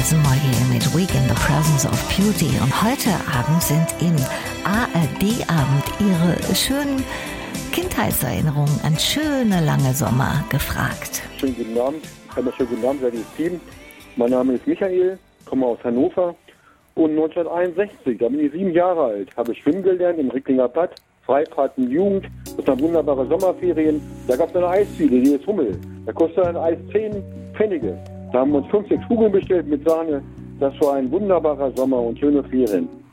Jason Moyer mit Week in the Presence of Beauty. Und heute Abend sind im ARD-Abend Ihre schönen Kindheitserinnerungen an schöne lange Sommer gefragt. Schönen guten Abend. Schönen guten Abend, liebes Team. Mein Name ist Michael, komme aus Hannover. Und 1961, da bin ich 7 Jahre alt, habe ich schwimmen gelernt im Ricklinger Bad, Freifahrten Jugend. Das waren wunderbare Sommerferien. Da gab es eine Eisdiele, die ist Hummel. Da kostete ein Eis 10 Pfennige. Da haben wir uns 5, 6 Kugeln bestellt mit Sahne. Das war ein wunderbarer Sommer und schöne Ferien.